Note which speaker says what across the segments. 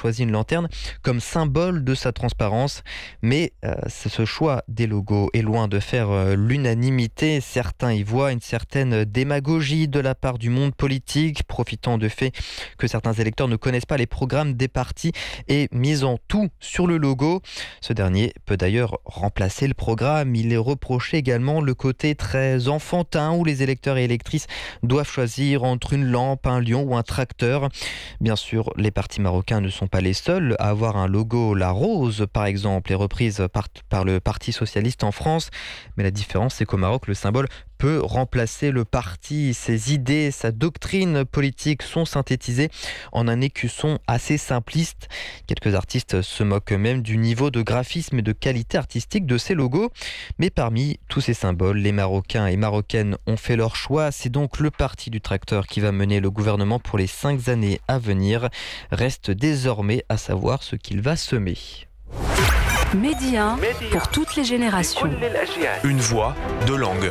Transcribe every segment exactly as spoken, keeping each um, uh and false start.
Speaker 1: choisi une lanterne comme symbole de sa transparence. Mais euh, ce choix des logos est loin de faire euh, l'unanimité. Certains y voient une certaine démagogie de la part du monde politique, profitant du fait que certains électeurs ne connaissent pas les programmes des partis et misant tout sur le logo. Ce dernier peut d'ailleurs remplacer le programme. Il est reproché également le côté très enfantin où les électeurs et électrices doivent choisir entre une lampe, un lion ou un tracteur. Bien sûr, les partis marocains ne sont pas les seuls à avoir un logo. La rose, par exemple, est reprise par, par le Parti socialiste en France. Mais la différence, c'est qu'au Maroc, le symbole peut remplacer le parti. Ses idées, sa doctrine politique sont synthétisées en un écusson assez simpliste. Quelques artistes se moquent même du niveau de graphisme et de qualité artistique de ces logos. Mais parmi tous ces symboles, les Marocains et Marocaines ont fait leur choix. C'est donc le parti du tracteur qui va mener le gouvernement pour les cinq années à venir. Reste désormais à savoir ce qu'il va semer.
Speaker 2: Média pour toutes les générations.
Speaker 3: Une voix, deux langues.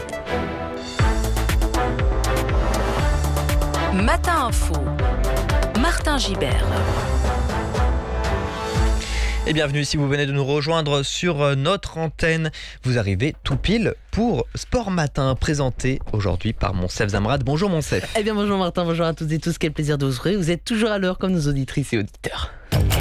Speaker 2: Matin Info, Martin Gibert.
Speaker 1: Et bienvenue si vous venez de nous rejoindre sur notre antenne. Vous arrivez tout pile pour Sport Matin, présenté aujourd'hui par Monsef Zamrad. Bonjour Monsef.
Speaker 4: Eh bien bonjour Martin, bonjour à toutes et tous, quel plaisir de vous retrouver. Vous êtes toujours à l'heure comme nos auditrices et auditeurs.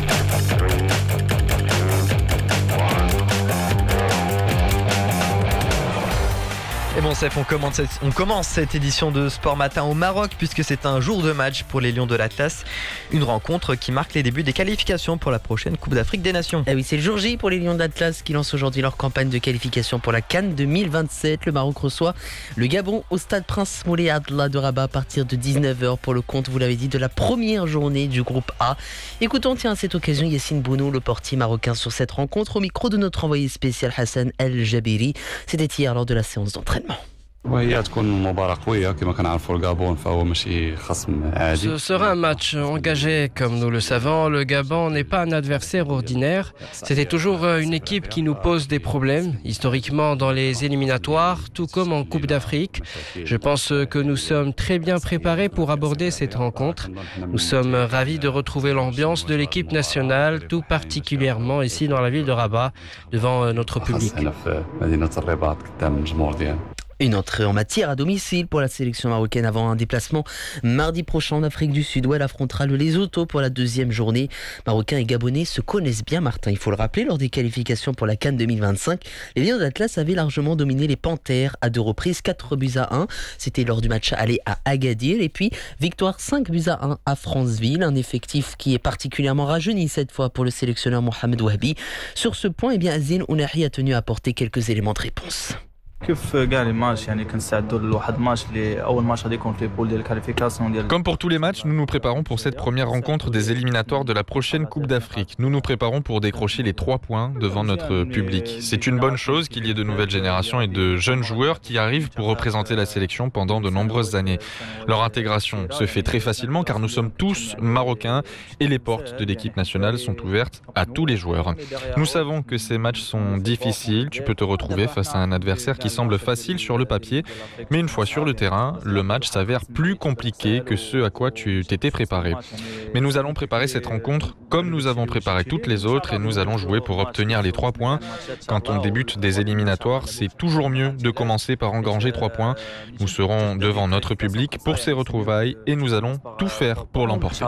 Speaker 1: Et bon, Sef, on commence, cette, on commence cette édition de Sport Matin au Maroc puisque c'est un jour de match pour les Lions de l'Atlas. Une rencontre qui marque les débuts des qualifications pour la prochaine Coupe d'Afrique des Nations.
Speaker 4: Eh oui, c'est le jour J pour les Lions de l'Atlas qui lancent aujourd'hui leur campagne de qualification pour la CAN deux mille vingt-sept. Le Maroc reçoit le Gabon au stade Prince Moulay Abdallah de Rabat à partir de dix-neuf heures pour le compte, vous l'avez dit, de la première journée du groupe A. Écoutons, tiens, à cette occasion, Yassine Bounou, le portier marocain sur cette rencontre, au micro de notre envoyé spécial Hassan El Jabiri. C'était hier lors de la séance d'entraînement.
Speaker 5: Ce sera un match engagé, comme nous le savons. Le Gabon n'est pas un adversaire ordinaire. C'était toujours une équipe qui nous pose des problèmes, historiquement dans les éliminatoires, tout comme en Coupe d'Afrique. Je pense que nous sommes très bien préparés pour aborder cette rencontre. Nous sommes ravis de retrouver l'ambiance de l'équipe nationale, tout particulièrement ici dans la ville de Rabat, devant notre public.
Speaker 4: Une entrée en matière à domicile pour la sélection marocaine avant un déplacement mardi prochain en Afrique du Sud où elle affrontera le Lesotho pour la deuxième journée. Marocains et Gabonais se connaissent bien, Martin. Il faut le rappeler, lors des qualifications pour la CAN deux mille vingt-cinq, les Lions d'Atlas avaient largement dominé les Panthères à deux reprises, quatre buts à un. C'était lors du match aller à Agadir. Et puis, victoire cinq buts à un à Franceville. Un effectif qui est particulièrement rajeuni cette fois pour le sélectionneur Mohamed Wahabi. Sur ce point, eh bien, Azine Ounahi a tenu à apporter quelques éléments de réponse.
Speaker 6: Comme pour tous les matchs, nous nous préparons pour cette première rencontre des éliminatoires de la prochaine Coupe d'Afrique. Nous nous préparons pour décrocher les trois points devant notre public. C'est une bonne chose qu'il y ait de nouvelles générations et de jeunes joueurs qui arrivent pour représenter la sélection pendant de nombreuses années. Leur intégration se fait très facilement car nous sommes tous marocains et les portes de l'équipe nationale sont ouvertes à tous les joueurs. Nous savons que ces matchs sont difficiles. Tu peux te retrouver face à un adversaire qui semble facile sur le papier, mais une fois sur le terrain, le match s'avère plus compliqué que ce à quoi tu t'étais préparé. Mais nous allons préparer cette rencontre comme nous avons préparé toutes les autres et nous allons jouer pour obtenir les trois points. Quand on débute des éliminatoires, c'est toujours mieux de commencer par engranger trois points. Nous serons devant notre public pour ces retrouvailles et nous allons tout faire pour l'emporter.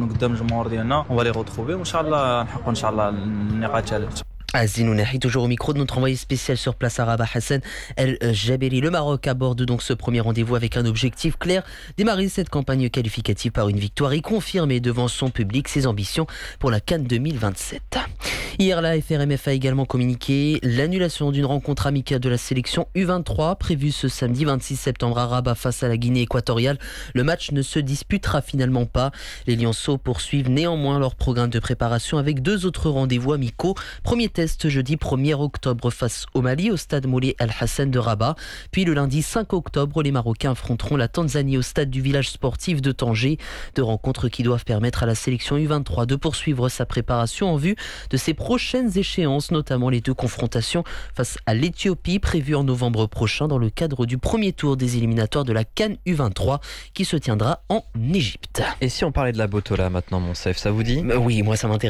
Speaker 4: Azine Ounahi, toujours au micro de notre envoyé spécial sur place à Rabat, Hassan El Jabiri. Le Maroc aborde donc ce premier rendez-vous avec un objectif clair, démarrer cette campagne qualificative par une victoire et confirmer devant son public ses ambitions pour la CAN deux mille vingt-sept. Hier, la F R M F a également communiqué l'annulation d'une rencontre amicale de la sélection U vingt-trois prévue ce samedi vingt-six septembre à Rabat face à la Guinée équatoriale. Le match ne se disputera finalement pas. Les Lionceaux poursuivent néanmoins leur programme de préparation avec deux autres rendez-vous amicaux. Premier test jeudi premier octobre face au Mali au stade Moulay Al Hassan de Rabat. Puis le lundi cinq octobre, les Marocains affronteront la Tanzanie au stade du village sportif de Tanger. Deux rencontres qui doivent permettre à la sélection U vingt-trois de poursuivre sa préparation en vue de ses prochaines échéances, notamment les deux confrontations face à l'Éthiopie prévues en novembre prochain dans le cadre du premier tour des éliminatoires de la CAN U vingt-trois qui se tiendra en Égypte.
Speaker 1: Et si on parlait de la Botola maintenant, Monsef, ça vous dit ?
Speaker 4: Oui, moi ça m'intéresse.